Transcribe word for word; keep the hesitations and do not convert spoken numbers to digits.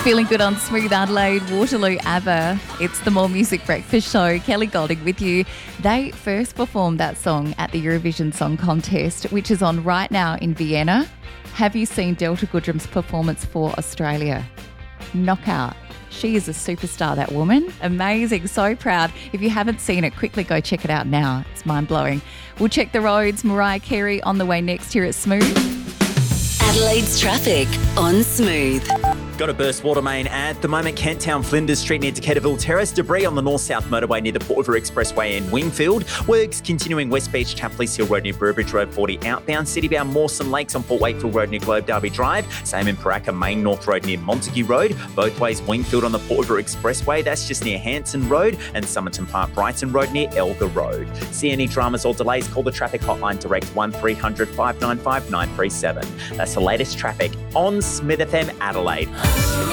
Feeling good on Smooth Adelaide, Waterloo ABBA. It's the More Music Breakfast Show. Kelly Golding with you. They first performed that song at the Eurovision Song Contest, which is on right now in Vienna. Have you seen Delta Goodrem's performance for Australia? Knockout. She is a superstar, that woman. Amazing. So proud. If you haven't seen it, quickly go check it out now. It's mind-blowing. We'll check the roads. Mariah Carey on the way next here at Smooth. Adelaide's traffic on Smooth. Got a burst water main at the moment. Kent Town, Flinders Street near Decaturville Terrace. Debris on the north-south motorway near the Port River Expressway in Wingfield. Works continuing West Beach, Tapley Hill Road near Burbridge Road forty outbound. Citybound Mawson Lakes on Port Wakefield Road near Globe Derby Drive. Same in Paraka, Main North Road near Montague Road. Both ways Wingfield on the Port River Expressway. That's just near Hanson Road. And Somerton Park Brighton Road near Elgar Road. See any dramas or delays? Call the traffic hotline direct one three hundred five nine five nine three seven. That's the latest traffic on Smith F M Adelaide.